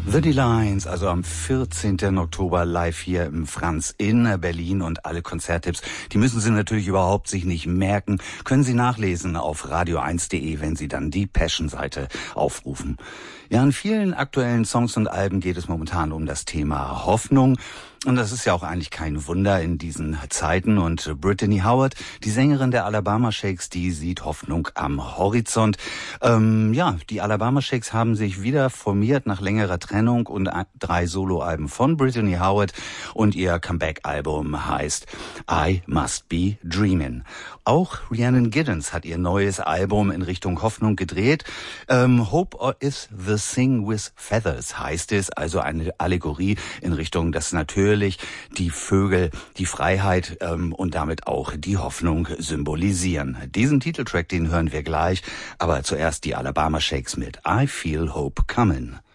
The D-Lines, also am 14. Oktober live hier im Franz in Berlin, und alle Konzerttipps, die müssen Sie natürlich überhaupt sich nicht merken, können Sie nachlesen auf radio1.de, wenn Sie dann die Passion-Seite aufrufen. Ja, in vielen aktuellen Songs und Alben geht es momentan um das Thema Hoffnung. Und das ist ja auch eigentlich kein Wunder in diesen Zeiten. Und Brittany Howard, die Sängerin der Alabama Shakes, die sieht Hoffnung am Horizont. Die Alabama Shakes haben sich wieder formiert nach längerer Trennung und 3 Soloalben von Brittany Howard. Und ihr Comeback-Album heißt I Must Be Dreamin'. Auch Rhiannon Giddens hat ihr neues Album in Richtung Hoffnung gedreht. Hope is the Thing with Feathers heißt es, also eine Allegorie in Richtung, dass natürlich die Vögel die Freiheit und damit auch die Hoffnung symbolisieren. Diesen Titeltrack, den hören wir gleich, aber zuerst die Alabama Shakes mit I Feel Hope Comin'.